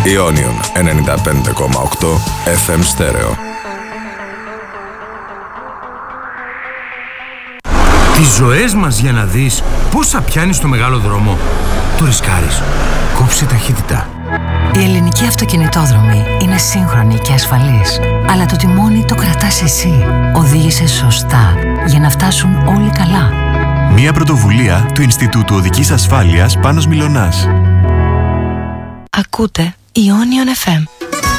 Ionion 95,8 FM στέρεο. Τις ζωές μας για να δεις πόσα πιάνεις στο μεγάλο δρόμο. Το ρισκάρεις. Κόψε ταχύτητα. Η ελληνική αυτοκινητόδρομη είναι σύγχρονη και ασφαλής. Αλλά το τιμόνι το κρατάς εσύ. Οδήγησε σωστά για να φτάσουν όλοι καλά. Μια πρωτοβουλία του Ινστιτούτου Οδικής Ασφάλειας Πάνος Μιλωνάς. Ακούτε Ionion FM.